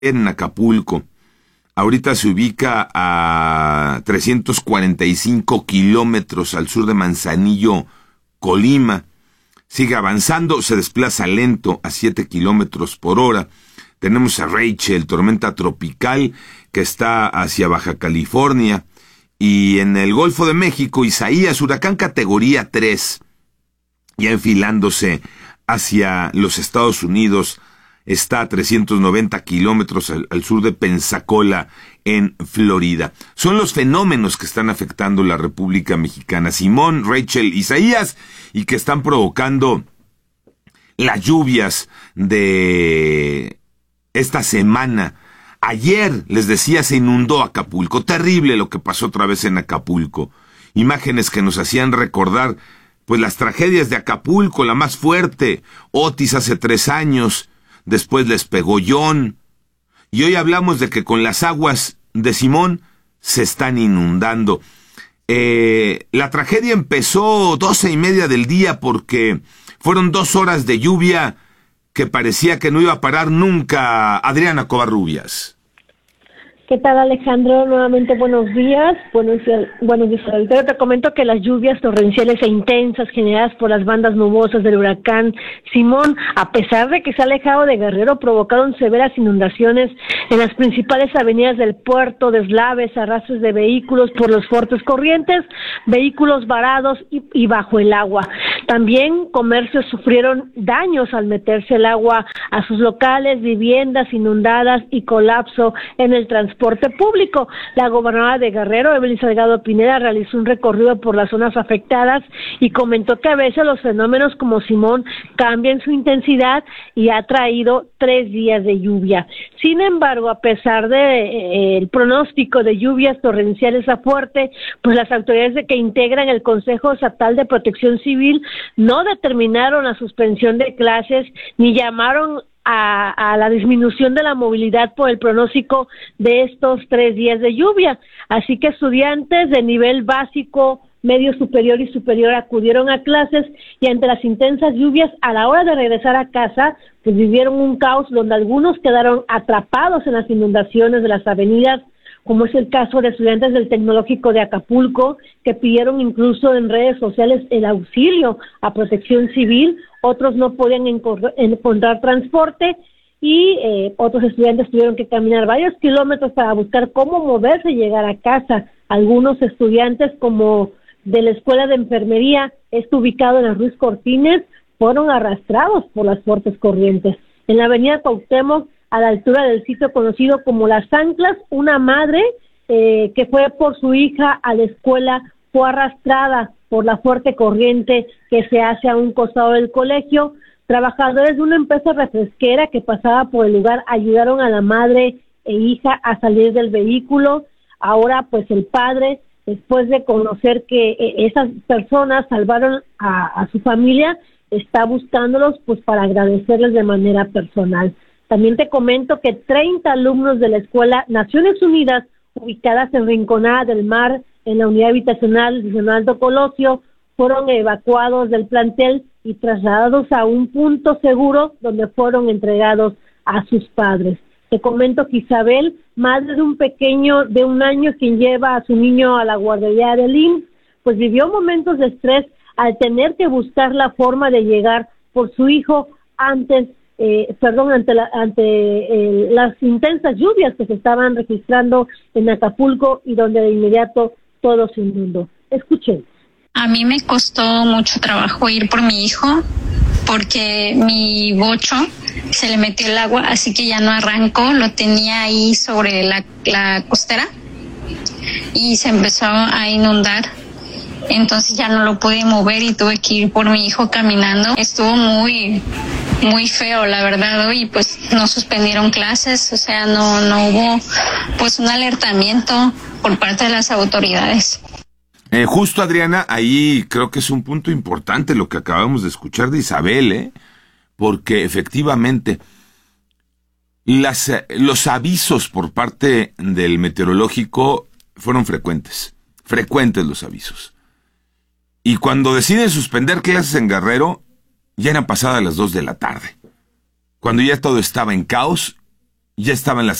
en Acapulco. Ahorita se ubica a 345 kilómetros al sur de Manzanillo, Colima. Sigue avanzando, se desplaza lento a 7 kilómetros por hora. Tenemos a Rachel, tormenta tropical, que está hacia Baja California. Y en el Golfo de México, Isaías, huracán categoría 3, ya enfilándose hacia los Estados Unidos. Está a 390 kilómetros al sur de Pensacola, en Florida. Son los fenómenos que están afectando la República Mexicana. Simón, Rachel, Isaías, y que están provocando las lluvias de esta semana. Ayer, les decía, se inundó Acapulco. Terrible lo que pasó otra vez en Acapulco. Imágenes que nos hacían recordar, pues, las tragedias de Acapulco, la más fuerte, Otis hace 3 años, después les pegó John, y hoy hablamos de que con las aguas de Simón se están inundando. La tragedia empezó 12:30 del día porque fueron 2 horas de lluvia que parecía que no iba a parar nunca. Adriana Covarrubias. ¿Qué tal, Alejandro? Nuevamente buenos días. Buenos días. Ahorita te comento que las lluvias torrenciales e intensas generadas por las bandas nubosas del huracán Simón, a pesar de que se ha alejado de Guerrero, provocaron severas inundaciones en las principales avenidas del puerto, deslaves, arrastres de vehículos por los fuertes corrientes, vehículos varados y bajo el agua. También comercios sufrieron daños al meterse el agua a sus locales, viviendas inundadas y colapso en el transporte público. La gobernadora de Guerrero, Evelyn Salgado Pineda, realizó un recorrido por las zonas afectadas y comentó que a veces los fenómenos como Simón cambian su intensidad y ha traído 3 días de lluvia. Sin embargo, a pesar de el pronóstico de lluvias torrenciales a fuerte, pues las autoridades que integran el Consejo Estatal de Protección Civil no determinaron la suspensión de clases ni llamaron a la disminución de la movilidad por el pronóstico de estos 3 días de lluvia. Así que estudiantes de nivel básico, medio superior y superior acudieron a clases y ante las intensas lluvias a la hora de regresar a casa, pues vivieron un caos donde algunos quedaron atrapados en las inundaciones de las avenidas, como es el caso de estudiantes del Tecnológico de Acapulco, que pidieron incluso en redes sociales el auxilio a Protección Civil. Otros no podían encontrar transporte y otros estudiantes tuvieron que caminar varios kilómetros para buscar cómo moverse y llegar a casa. Algunos estudiantes, como de la Escuela de Enfermería, ubicado en la Ruiz Cortines, fueron arrastrados por las fuertes corrientes. En la avenida Cuauhtémoc, a la altura del sitio conocido como Las Anclas, una madre que fue por su hija a la escuela fue arrastrada por la fuerte corriente que se hace a un costado del colegio. Trabajadores de una empresa refresquera que pasaba por el lugar ayudaron a la madre e hija a salir del vehículo. Ahora, pues el padre, después de conocer que esas personas salvaron a su familia, está buscándolos pues para agradecerles de manera personal. También te comento que 30 alumnos de la Escuela Naciones Unidas, ubicadas en Rinconada del Mar, en la unidad habitacional Leonardo Colosio, fueron evacuados del plantel y trasladados a un punto seguro donde fueron entregados a sus padres. Te comento que Isabel, madre de un pequeño de 1 año quien lleva a su niño a la guardería del IMSS, pues vivió momentos de estrés al tener que buscar la forma de llegar por su hijo ante las intensas lluvias que se estaban registrando en Acapulco y donde de inmediato todo se inundó. Escuchen. A mí me costó mucho trabajo ir por mi hijo porque mi bocho se le metió el agua, así que ya no arrancó, lo tenía ahí sobre la costera y se empezó a inundar. Entonces ya no lo pude mover y tuve que ir por mi hijo caminando. Estuvo muy feo, la verdad, y pues no suspendieron clases, o sea, no hubo pues un alertamiento por parte de las autoridades. Justo, Adriana, ahí creo que es un punto importante lo que acabamos de escuchar de Isabel, porque efectivamente los avisos por parte del meteorológico fueron frecuentes los avisos. Y cuando deciden suspender clases en Guerrero, ya eran pasadas las 2 de la tarde. Cuando ya todo estaba en caos, ya estaban las